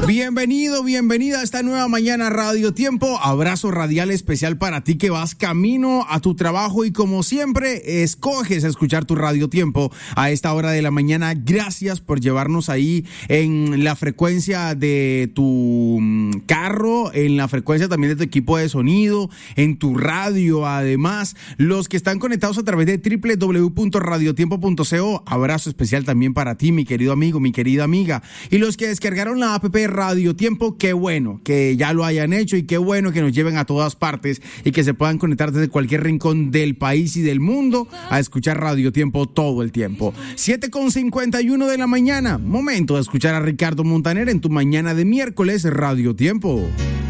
Bienvenido, bienvenida a esta nueva mañana Radio Tiempo. Abrazo radial especial para ti que vas camino a tu trabajo y como siempre escoges escuchar tu Radio Tiempo a esta hora de la mañana. Gracias por llevarnos ahí en la frecuencia de tu carro, en la frecuencia también de tu equipo de sonido, en tu radio. Además, los que están conectados a través de www.radiotiempo.co, abrazo especial también para ti, mi querido amigo, mi querida amiga. Y los que descargaron la app Radio Tiempo, qué bueno que ya lo hayan hecho y qué bueno que nos lleven a todas partes y que se puedan conectar desde cualquier rincón del país y del mundo a escuchar Radio Tiempo todo el tiempo. 7:51 de la mañana, momento de escuchar a Ricardo Montaner en tu mañana de miércoles Radio Tiempo.